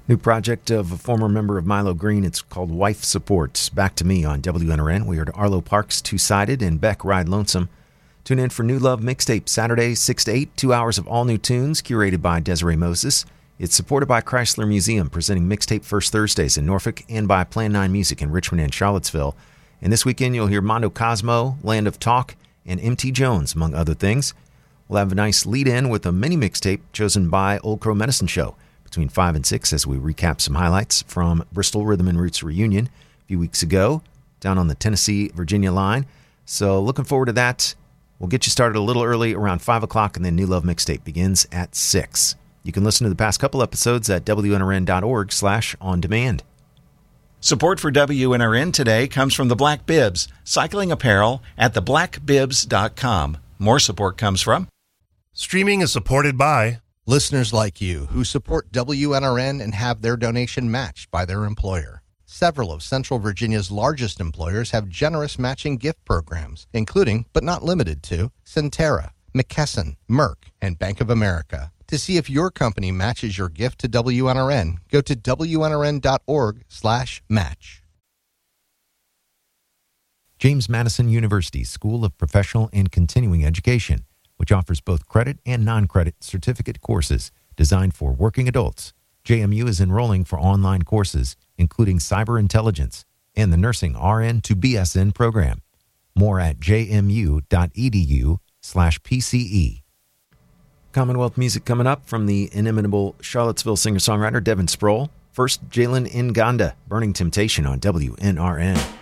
New project of a former member of Milo Green. It's called Wife Support. Back to Me on WNRN. We heard Arlo Parks, Two-Sided, and Beck, Ride Lonesome. Tune in for New Love Mixtape, Saturday, 6 to 8, 2 hours of all new tunes, curated by Desiree Moses. It's supported by Chrysler Museum, presenting Mixtape First Thursdays in Norfolk, and by Plan 9 Music in Richmond and Charlottesville. And this weekend, you'll hear Mondo Cosmo, Land of Talk, and MT Jones, among other things. We'll have a nice lead-in with a mini mixtape chosen by Old Crow Medicine Show between 5 and 6 as we recap some highlights from Bristol Rhythm and Roots reunion a few weeks ago down on the Tennessee-Virginia line. So looking forward to that. We'll get you started a little early around 5 o'clock, and then New Love Mixtape begins at 6. You can listen to the past couple episodes at WNRN.org/on-demand. Support for WNRN today comes from the Black Bibs, cycling apparel at theblackbibs.com. More support comes from Streaming is supported by listeners like you who support WNRN and have their donation matched by their employer. Several of Central Virginia's largest employers have generous matching gift programs, including, but not limited to, Centera, McKesson, Merck, and Bank of America. To see if your company matches your gift to WNRN, go to WNRN.org/match. James Madison University School of Professional and Continuing Education, which offers both credit and non-credit certificate courses designed for working adults. JMU is enrolling for online courses, including cyber intelligence and the nursing RN to BSN program. More at jmu.edu/PCE. Commonwealth music coming up from the inimitable Charlottesville singer-songwriter Devin Sproul. First, Jalen Nganda, Burning Temptation on WNRN.